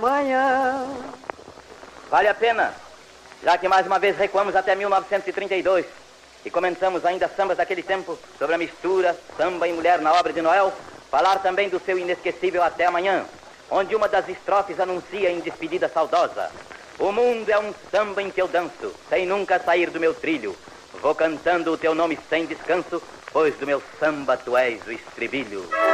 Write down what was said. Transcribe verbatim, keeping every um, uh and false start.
Manhã. Vale a pena, já que mais uma vez recuamos até mil novecentos e trinta e dois e comentamos ainda sambas daquele tempo sobre a mistura samba e mulher na obra de Noel, falar também do seu inesquecível Até Amanhã, onde uma das estrofes anuncia em despedida saudosa: o mundo é um samba em que eu danço, sem nunca sair do meu trilho. Vou cantando o teu nome sem descanso, pois do meu samba tu és o estribilho.